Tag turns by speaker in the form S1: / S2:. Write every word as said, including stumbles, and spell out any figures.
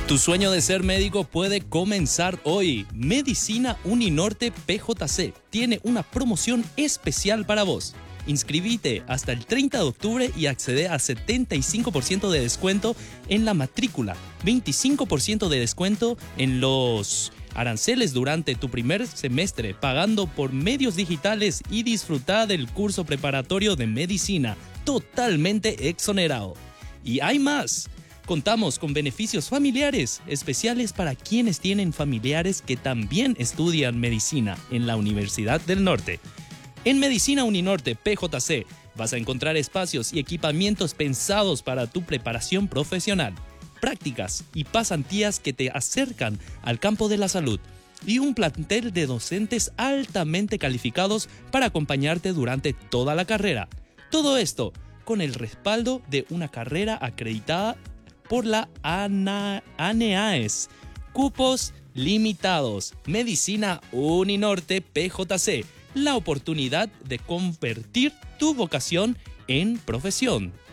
S1: Tu sueño de ser médico puede comenzar hoy. Medicina Uninorte P J C tiene una promoción especial para vos. Inscribite hasta el treinta de octubre y accede a setenta y cinco por ciento de descuento en la matrícula, veinticinco por ciento de descuento en los aranceles durante tu primer semestre, pagando por medios digitales y disfrutar del curso preparatorio de medicina totalmente exonerado. Y hay más. Contamos con beneficios familiares especiales para quienes tienen familiares que también estudian medicina en la Universidad del Norte. En Medicina Uninorte P J C vas a encontrar espacios y equipamientos pensados para tu preparación profesional, prácticas y pasantías que te acercan al campo de la salud y un plantel de docentes altamente calificados para acompañarte durante toda la carrera. Todo esto con el respaldo de una carrera acreditada por la ANEAES. Cupos limitados. Medicina Uninorte P J C. La oportunidad de convertir tu vocación en profesión.